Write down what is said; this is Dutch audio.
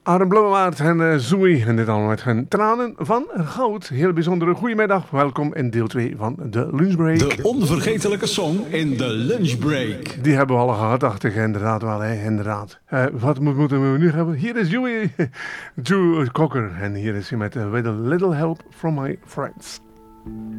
Arend Blommaert en Zoe. En dit allemaal met hun tranen van goud. Heel bijzondere goedemiddag. Welkom in deel 2 van de lunchbreak. De onvergetelijke song in de lunchbreak. Die hebben we al gehad, dacht ik. Inderdaad wel, hè. Inderdaad. Wat moeten we nu hebben? Hier is Joe Cocker. En hier is hij met With a Little Help from My Friends.